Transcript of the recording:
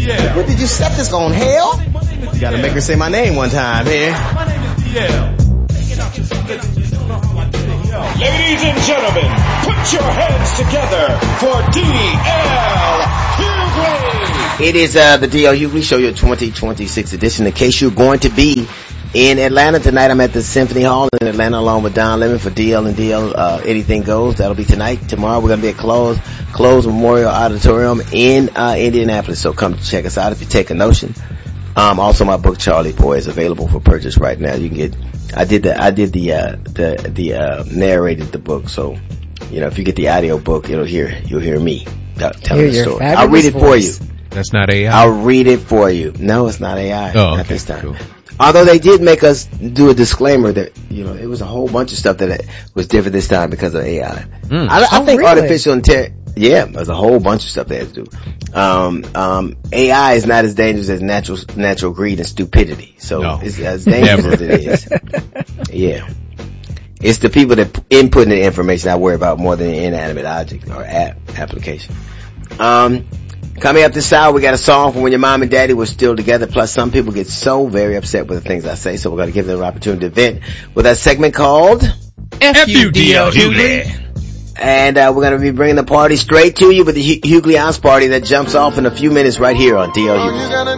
What did you set this on, hell? You gotta make her say my name one time here. Ladies and gentlemen, put your hands together for D.L. Hughley. It is the D.L. Hughley Show, your 2026 edition. In case you're going to be in Atlanta tonight, I'm at the Symphony Hall in Atlanta along with Don Lemon for DL and DL Anything Goes. That'll be tonight. Tomorrow we're going to be at Close Memorial Auditorium in Indianapolis. So come check us out if you take a notion. Also my book Charlie Boy is available for purchase right now. You can get I did the narrated the book, so you know if you get the audio book you'll hear me telling the story. I'll read it for you. That's not AI. I'll read it for you. No, it's not AI. Oh, not this time. Cool. Although they did make us do a disclaimer that, you know, it was a whole bunch of stuff that was different this time because of AI. I think really? artificial intelligence, there's a whole bunch of stuff they had to do. AI is not as dangerous as natural greed and stupidity. So it's as dangerous as it is. Yeah. It's the people that input the information I worry about more than the inanimate object or application. Coming up this hour, we got a song from when your mom and daddy were still together. Plus, some people get so very upset with the things I say, so we're going to give them an opportunity to vent with that segment called FUDL Hughley. And we're going to be bringing the party straight to you with the Hughley House Party that jumps off in a few minutes right here on DL Hughley.